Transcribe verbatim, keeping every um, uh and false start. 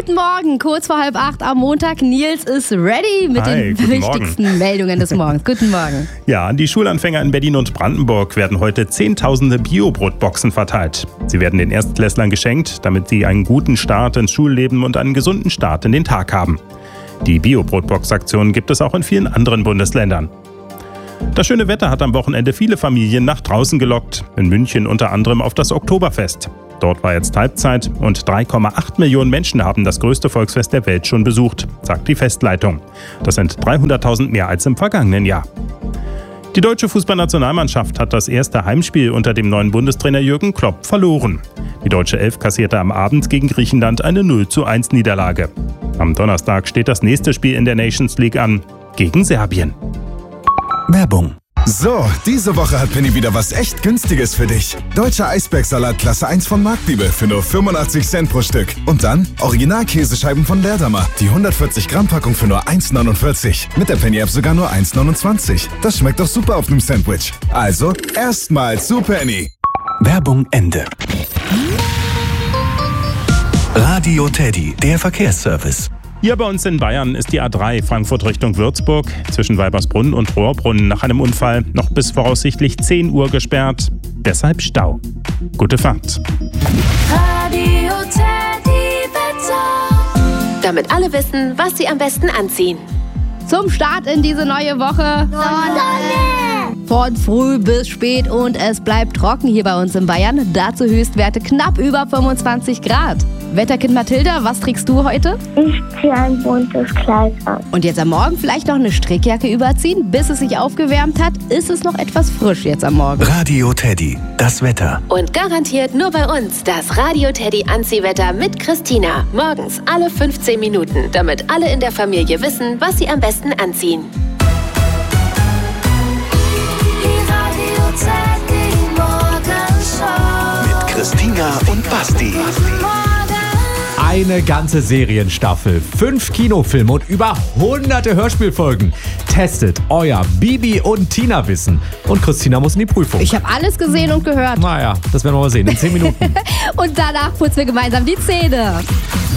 Guten Morgen, kurz vor halb acht am Montag. Nils ist ready mit Hi, den wichtigsten Morgen. Meldungen des Morgens. Guten Morgen. Ja, an die Schulanfänger in Berlin und Brandenburg werden heute zehntausende Bio-Brotboxen verteilt. Sie werden den Erstklässlern geschenkt, damit sie einen guten Start ins Schulleben und einen gesunden Start in den Tag haben. Die Bio-Brotbox-Aktion gibt es auch in vielen anderen Bundesländern. Das schöne Wetter hat am Wochenende viele Familien nach draußen gelockt. In München unter anderem auf das Oktoberfest. Dort war jetzt Halbzeit und drei Komma acht Millionen Menschen haben das größte Volksfest der Welt schon besucht, sagt die Festleitung. Das sind dreihunderttausend mehr als im vergangenen Jahr. Die deutsche Fußballnationalmannschaft hat das erste Heimspiel unter dem neuen Bundestrainer Jürgen Klopp verloren. Die deutsche Elf kassierte am Abend gegen Griechenland eine null zu eins Niederlage. Am Donnerstag steht das nächste Spiel in der Nations League an, gegen Serbien. Werbung. So, diese Woche hat Penny wieder was echt Günstiges für dich. Deutscher Eisbergsalat Klasse eins von Marktliebe für nur fünfundachtzig Cent pro Stück. Und dann Original-Käsescheiben von Leerdammer. Die hundertvierzig Gramm Packung für nur eins neunundvierzig. Mit der Penny-App sogar nur eins neunundzwanzig. Das schmeckt doch super auf einem Sandwich. Also, erstmal zu Penny. Werbung Ende. Radio Teddy, der Verkehrsservice. Hier bei uns in Bayern ist die A drei Frankfurt Richtung Würzburg zwischen Weibersbrunn und Rohrbrunn nach einem Unfall noch bis voraussichtlich zehn Uhr gesperrt. Deshalb Stau. Gute Fahrt. Radio Teddy Wetter. Damit alle wissen, was sie am besten anziehen. Zum Start in diese neue Woche. Sonne! Von früh bis spät und es bleibt trocken hier bei uns in Bayern. Dazu Höchstwerte knapp über fünfundzwanzig Grad. Wetterkind Mathilda, was trägst du heute? Ich ziehe ein buntes Kleid an. Und jetzt am Morgen vielleicht noch eine Strickjacke überziehen, bis es sich aufgewärmt hat. Ist es noch etwas frisch jetzt am Morgen? Radio Teddy, das Wetter. Und garantiert nur bei uns das Radio Teddy Anziehwetter mit Christina. Morgens alle fünfzehn Minuten, damit alle in der Familie wissen, was sie am besten anziehen. Die Radio Teddy Morgenshow. Mit Christina und Basti. Eine ganze Serienstaffel, fünf Kinofilme und über hunderte Hörspielfolgen. Testet euer Bibi und Tina Wissen. Und Christina muss in die Prüfung. Ich habe alles gesehen und gehört. Naja, das werden wir mal sehen in zehn Minuten. Und danach putzen wir gemeinsam die Zähne.